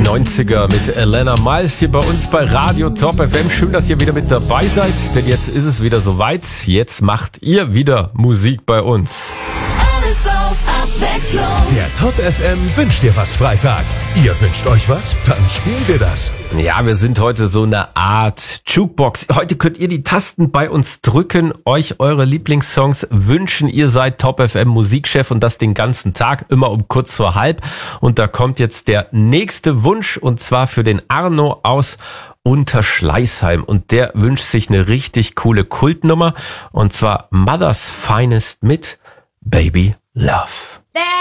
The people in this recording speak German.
90er mit Elena Miles hier bei uns bei Radio Top FM. Schön, dass ihr wieder mit dabei seid, denn jetzt ist es wieder soweit. Jetzt macht ihr wieder Musik bei uns. Alles auf Abwechslung. Der Top FM wünscht dir was Freitag. Ihr wünscht euch was? Dann spielen wir das. Ja, wir sind heute so eine Art Jukebox. Heute könnt ihr die Tasten bei uns drücken, euch eure Lieblingssongs wünschen. Ihr seid Top FM Musikchef und das den ganzen Tag, immer um kurz vor halb. Und da kommt jetzt der nächste Wunsch und zwar für den Arno aus Unterschleißheim. Und der wünscht sich eine richtig coole Kultnummer und zwar Mother's Finest mit Baby Love.